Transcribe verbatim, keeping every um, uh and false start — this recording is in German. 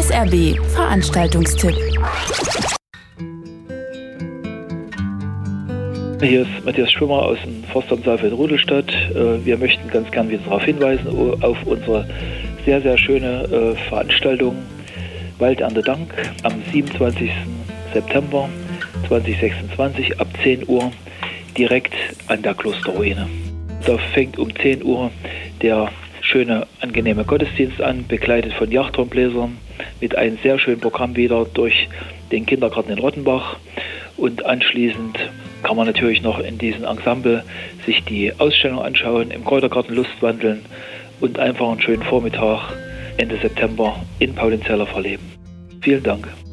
S R B Veranstaltungstipp. Hier ist Matthias Schwimmer aus dem Forstamt Saalfeld-Rudolstadt. Wir möchten ganz gern wieder darauf hinweisen, auf unsere sehr, sehr schöne Veranstaltung Waldernte Dank am siebenundzwanzigsten September zweitausendsechsundzwanzig ab zehn Uhr direkt an der Klosterruine. Da fängt um zehn Uhr der schöne, angenehme Gottesdienst an, begleitet von Jachthornbläsern mit einem sehr schönen Programm wieder durch den Kindergarten in Rottenbach. Und anschließend kann man natürlich noch in diesem Ensemble sich die Ausstellung anschauen, im Kräutergarten Lustwandeln und einfach einen schönen Vormittag Ende September in Paulinzella verleben. Vielen Dank.